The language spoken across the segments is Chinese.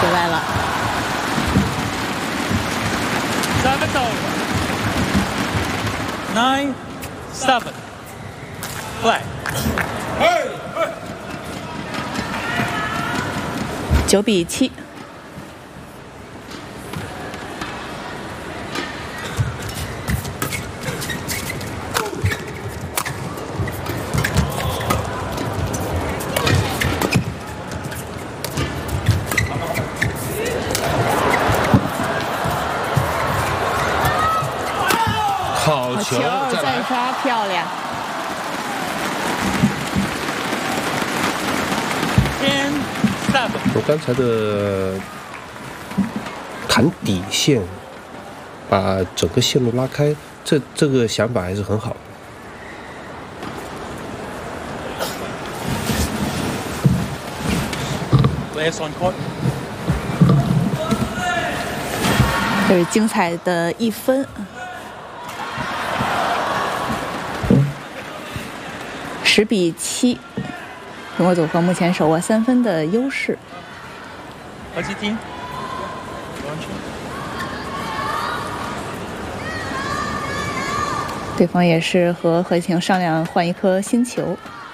回来了。 7 over. 9-7. Play. 9-7。 好球， 再杀漂亮。 10-7. 我刚才的弹底线，把整个线路拉开，这个想法还是很好的。 Last on court. 这是精彩的1分。10-7，中国组合目前手握3分的优势。 何其金， 对方也是和何晴商量换一颗新球。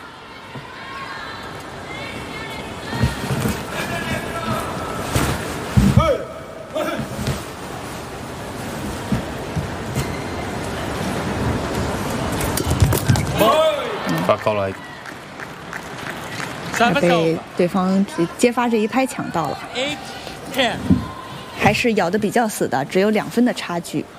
发高了， 被对方接发这一拍抢到了。 8-10， 还是咬得比较死的，只有2分的差距。